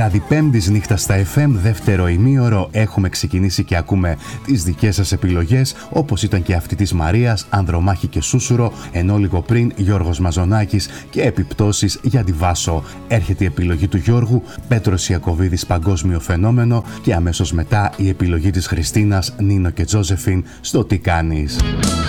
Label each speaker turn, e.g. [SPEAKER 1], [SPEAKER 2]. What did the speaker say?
[SPEAKER 1] βράδυ Πέμπτης νύχτα στα FM, δεύτερο ημίωρο, έχουμε ξεκινήσει και ακούμε τις δικές σας επιλογές, όπως ήταν και αυτή της Μαρίας, Ανδρομάχη και Σούσουρο, ενώ λίγο πριν Γιώργος Μαζονάκης και επιπτώσεις για τη Βάσο. Έρχεται η επιλογή του Γιώργου, Πέτρος Ιακωβίδης, Παγκόσμιο Φαινόμενο, και αμέσως μετά η επιλογή της Χριστίνας, Νίνο και Τζόζεφιν στο Τι κάνεις.